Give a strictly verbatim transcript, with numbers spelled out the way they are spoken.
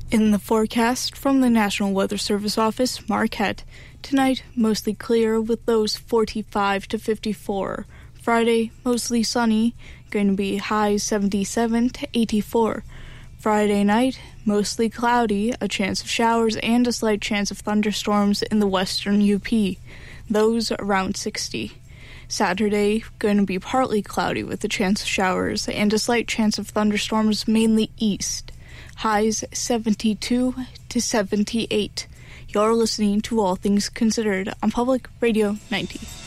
In the forecast from the National Weather Service Office, Marquette. Tonight, mostly clear with lows forty-five to fifty-four. Friday, mostly sunny, going to be highs seventy-seven to eighty-four. Friday night, mostly cloudy, a chance of showers and a slight chance of thunderstorms in the western U P. Those around sixty. Saturday, going to be partly cloudy with a chance of showers and a slight chance of thunderstorms mainly east. Highs seventy-two to seventy-eight. You're listening to All Things Considered on Public Radio ninety.